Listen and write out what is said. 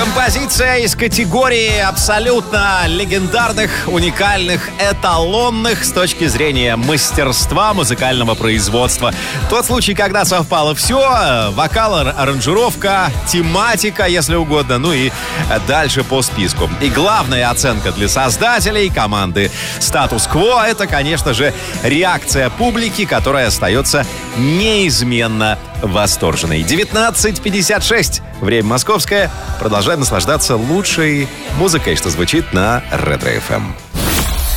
Композиция из категории абсолютно легендарных, уникальных, эталонных с точки зрения мастерства музыкального производства. Тот случай, когда совпало все: вокал, аранжировка, тематика, если угодно, ну и дальше по списку. И главная оценка для создателей команды «Статус-кво» — это, конечно же, реакция публики, которая остается неизменно восторженной. 19:56. Время московское. Продолжаем наслаждаться лучшей музыкой, что звучит на Ретро FM.